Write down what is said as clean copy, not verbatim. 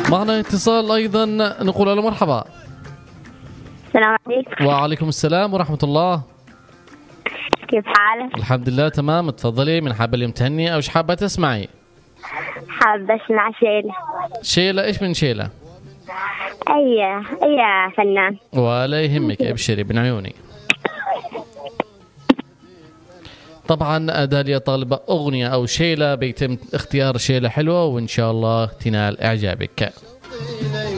معنا اتصال أيضا، نقول له مرحبا. السلام عليكم. وعليكم السلام ورحمة الله. كيف حالك؟ الحمد لله تمام. تفضلي، من حابة اليوم تهني أو إيش حابة تسمعي؟ حابة اسمع شيلة. شيلة؟ إيش من شيلة؟ أي فنان. ولا يهمك، ابشري من عيوني. طبعا داليا طالبة أغنية أو شيلة، بيتم اختيار شيلة حلوة وإن شاء الله تنال إعجابك.